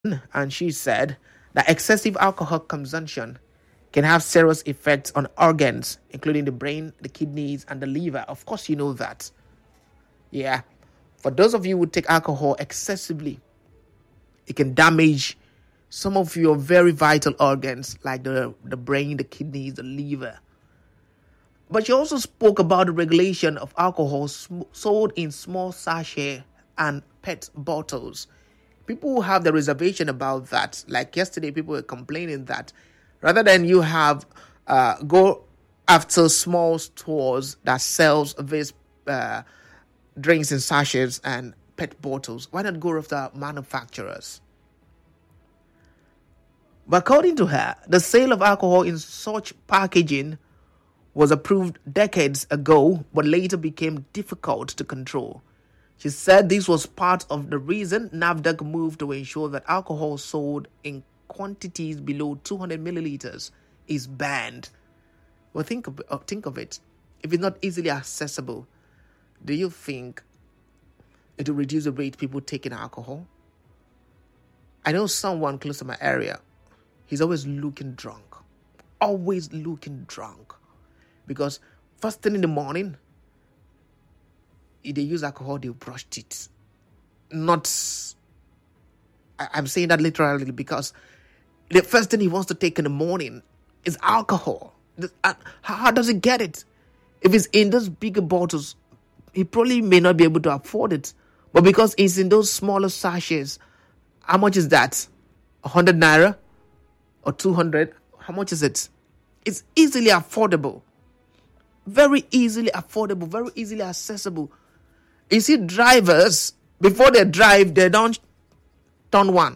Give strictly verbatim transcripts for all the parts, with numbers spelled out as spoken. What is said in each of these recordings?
and she said that excessive alcohol consumption can have serious effects on organs, including the brain, the kidneys, and the liver. Of course, you know that. Yeah. For those of you who take alcohol excessively, it can damage some of your very vital organs like the, the brain, the kidneys, the liver. But she also spoke about the regulation of alcohol sm- sold in small sachet and pet bottles. People who have the reservation about that, like yesterday, people were complaining that rather than you have uh, go after small stores that sells these uh, drinks in sachets and pet bottles, why not go after manufacturers? But according to her, the sale of alcohol in such packaging was approved decades ago, but later became difficult to control. She said this was part of the reason NAFDAC moved to ensure that alcohol sold in quantities below two hundred milliliters is banned. Well, think of, uh, think of it. If it's not easily accessible, do you think it will reduce the rate people taking alcohol? I know someone close to my area. He's always looking drunk. Always looking drunk. Because first thing in the morning, if they use alcohol, they brush teeth. Not, I, I'm saying that literally because the first thing he wants to take in the morning is alcohol. This, uh, how, how does he get it? If it's in those bigger bottles, he probably may not be able to afford it. But because it's in those smaller sachets, how much is that? one hundred naira? Or two hundred? How much is it? It's easily affordable. Very easily affordable, very easily accessible. You see, drivers, before they drive, they don't turn one.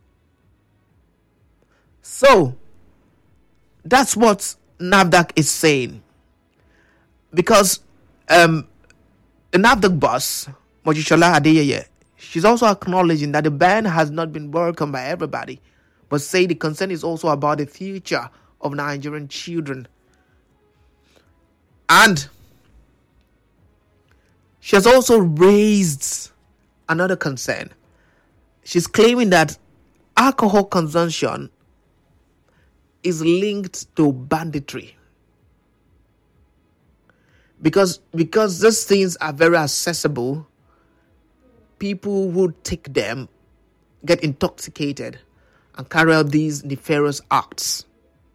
So, that's what NAFDAC is saying. Because um, the NAFDAC boss, Mojisola Adeyeye, she's also acknowledging that the ban has not been welcomed by everybody, but say the concern is also about the future of Nigerian children. And she has also raised another concern. She's claiming that alcohol consumption is linked to banditry. Because, because these things are very accessible, people who take them get intoxicated and carry out these nefarious acts.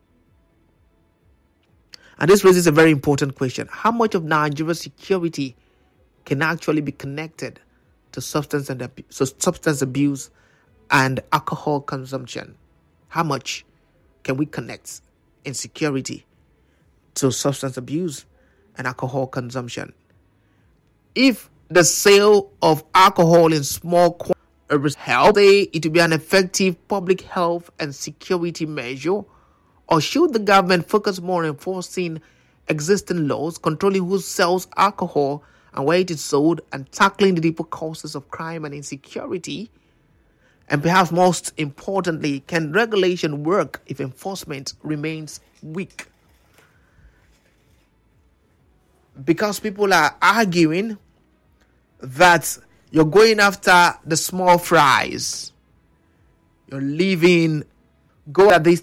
And this raises a very important question. How much of Nigeria's security can actually be connected to substance and abu- so substance abuse and alcohol consumption? How much can we connect in security to substance abuse and alcohol consumption? If the sale of alcohol in small quantities help, say it will be an effective public health and security measure, or should the government focus more on enforcing existing laws, controlling who sells alcohol and where it is sold, and tackling the deeper causes of crime and insecurity? And perhaps most importantly, can regulation work if enforcement remains weak? Because people are arguing that you're going after the small fries. You're leaving, go at this